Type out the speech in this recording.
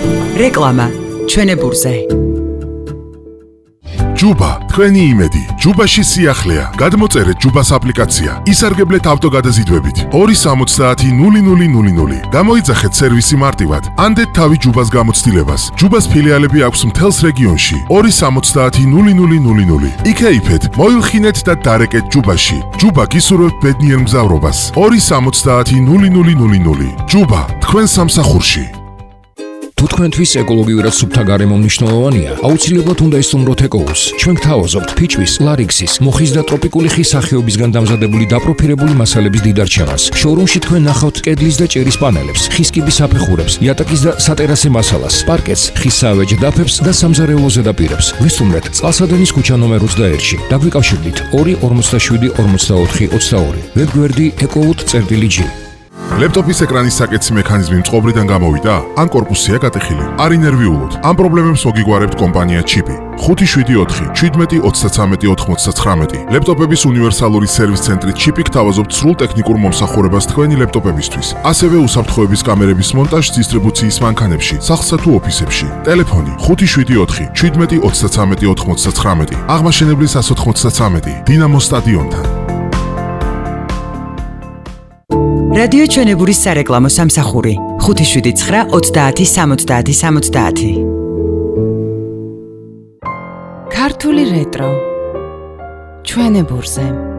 რეკლამა ჩვენებურზე. ჯუბა, თქვენი იმედი. ჯუბაში სიახლეა. გადმოწერეთ ჯუბას აპლიკაცია. ისარგებლეთ ავტოგადაზიდვებით. 2700000. გამოიძახეთ სერვისი მარტივად. ანდეთ თავი ჯუბას გამოცდილებას. ჯუბას ფილიალები აქვს მთელს რეგიონში. 2700000. იქეიფეთ, მოილხინეთ და დარეკეთ ჯუბაში. ჯუბა გისურვებთ ბედნიერ მგზავრობას. 2700000. ჯუბა, თქვენ სამსახურში. თუ თქვენთვის ეკოლოგიურად სუფთა გარემო მნიშვნელოვანია, აუცილებლად უნდა ისწავლოთ ეკოუს. ჩვენ გთავაზობთ ფიჭვის, ლარიქსის, მოხის და ტროპიკული ხის სახეობისგან დამზადებული დაპროფილებული მასალების დიდარჩევას. შოურუმში თქვენ ნახავთ კედლის და ჭერის პანელებს, ხის კიბის აფეხურებს, იატაკის და სატერასე მასალას, პარკეტს, ხის საავეჯე დაფებს და სამზარეულო ზედაპირებს. ვესტუმრეთ წყალსადენის ქუჩა ნომერ 21-ში. დაგვიკავშირდით 247 44 22. ვებგვერდი ecowood.g. ლეპტოპის ეკრანის საკეთის მექანიზმი მწყობრიდან გამოვიდა? ან კორპუსია გატეხილი? არ ინერვიულოთ. ამ პრობლემებს მოგიგوارებთ კომპანია ჩიპი. 574 17 33 99. ლეპტოპების უნივერსალური სერვის ცენტრი ჩიპი გთავაზობთ სრულ ტექნიკურ მომსახურებას თქვენი ლეპტოპებისთვის. ასევე უსაფრთხოების კამერების მონტაჟს დისტრიბუციის მანქანებში, სახლსა თუ ოფისებში. ტელეფონი 574 17 33 99. აღმაშენებლის 193 დინამო სტადიონთან. რადიო ჩვენებურის სარეკლამო სამსახური 579 30 70 70. ქართული რეტრო ჩვენებურზე.